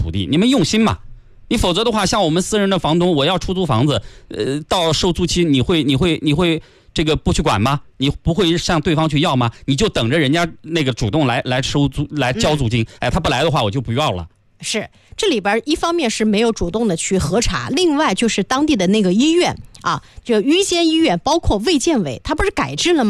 土地，你们用心嘛。你否则的话，像我们私人的房东，我要出租房子，到受租期你会这个不去管吗？你不会向对方去要吗？你就等着人家那个主动来收租来交租金，他不来的话我就不要了。 是，这里边一方面是没有主动的去核查，另外就是当地的那个医院啊，就于间医院包括卫健委，它不是改制了吗？